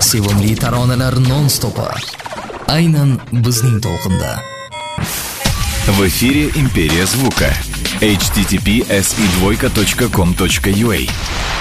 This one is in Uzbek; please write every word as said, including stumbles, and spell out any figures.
sevimli taronalar non-stopi. Aynan bizning to'lqinda. В эфире Империя звука. эйч ти ти пи эс и двойка точка ком точка ю а